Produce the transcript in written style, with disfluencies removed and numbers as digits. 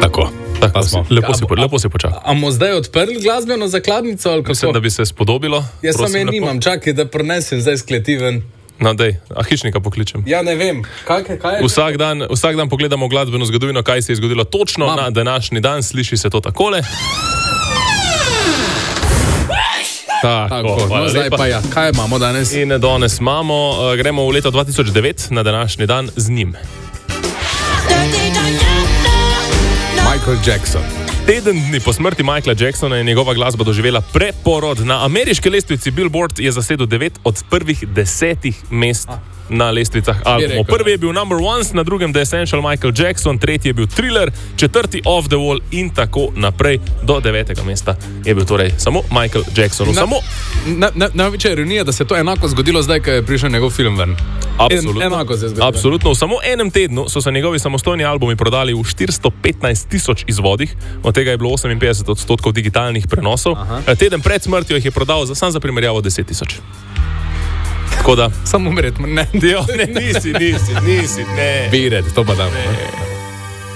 Tako. Lepo si počakal. A bomo zdaj odprli glasbeno zakladnico ali kako? Mislim, da bi se spodobilo. Jaz sam je nimam, čakaj, da prenesem zdaj skleti ven. No, dej, a hišnika pokličem. Ja, ne vem. Kaj je? Vsak dan pogledamo glasbeno zgodovino, kaj se je zgodilo točno na današnji dan. Sliši se to takole. Tako, no, zdaj pa ja. Kaj imamo danes? In danes gremo v leto 2009 na današnji dan z njim. Michael Jackson. Teden dni po smrti Michaela Jacksona je njegova glasba doživela preporod. Na ameriški lestvici Billboard je zasedel 9 od prvih 10 mest na lestvicah albumov. Prvi je bil Number One, na drugem The Essential Michael Jackson, tretji je bil Thriller, četrti Off the Wall in tako naprej do 9. mesta je bil torej samo Michael Jackson. Največja ironija, da se to enako zgodilo zdaj, ko je prišel njegov film ven. Enako se je zgodilo. Absolutno. V samo enem tednu so se njegovi samostojni albumi prodali v 415,000 izvodih, od tega je bilo 58% digitalnih prenosov. Teden pred smrtjo jih je prodal samo za primerjavo 10,000. Tako da... Samo umret, ne. Nisi, ne. Bired, to pa damo.